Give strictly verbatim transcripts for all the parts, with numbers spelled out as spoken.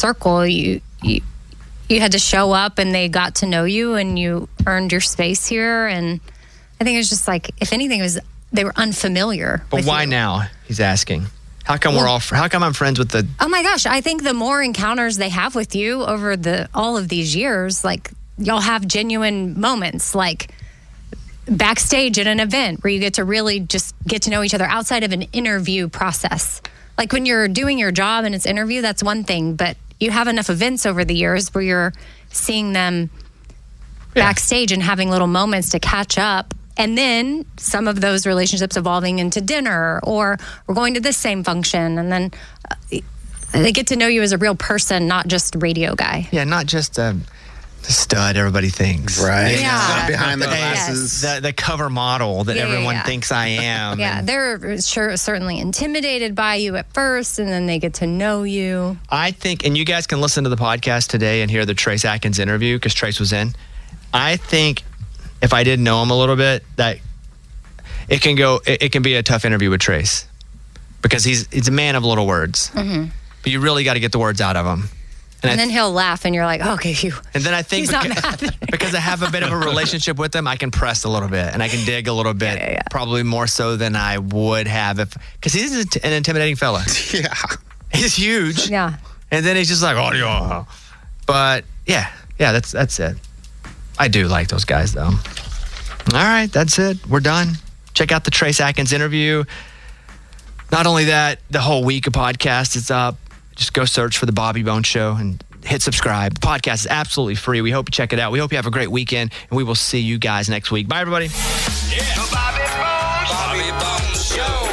circle. You, you you had to show up, and they got to know you, and you earned your space here. And I think it was just like, if anything, it was they were unfamiliar. But why you. now? He's asking. How come well, we're all? How come I'm friends with the? Oh my gosh! I think the more encounters they have with you over the all of these years, like y'all have genuine moments, like backstage at an event where you get to really just get to know each other outside of an interview process. Like when you're doing your job and it's interview, that's one thing, but you have enough events over the years where you're seeing them yeah. backstage and having little moments to catch up. And then some of those relationships evolving into dinner, or we're going to this same function. And then uh, they get to know you as a real person, not just radio guy. Yeah, not just a stud everybody thinks. Right. Yeah. Behind the Yes. glasses. The, the cover model that Yeah, everyone yeah. thinks I am. Yeah, And they're sure certainly intimidated by you at first, and then they get to know you. I think, and you guys can listen to the podcast today and hear the Trace Atkins interview because Trace was in. I think if I didn't know him a little bit, that it can go, it, it can be a tough interview with Trace because he's he's a man of little words. Mm-hmm. But you really got to get the words out of him. And, I then th- he'll laugh, and you're like, okay, you. And then I think He's because, not mad. because I have a bit of a relationship with him, I can press a little bit and I can dig a little bit, Yeah, yeah, yeah. probably more so than I would have if, because he's an intimidating fella. Yeah. He's huge. Yeah. And then he's just like, oh, yeah. But yeah, yeah, that's that's it. I do like those guys, though. All right, that's it. We're done. Check out the Trace Atkins interview. Not only that, the whole week of podcast is up. Just go search for The Bobby Bones Show and hit subscribe. The podcast is absolutely free. We hope you check it out. We hope you have a great weekend, and we will see you guys next week. Bye, everybody. Yeah. The Bobby Bones, Bobby Bones Show.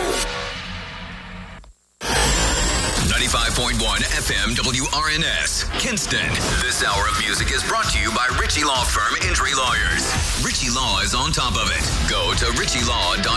ninety-five point one F M W R N S, Kinston. This hour of music is brought to you by Ritchie Law Firm Injury Lawyers. Ritchie Law is on top of it. Go to ritchie law dot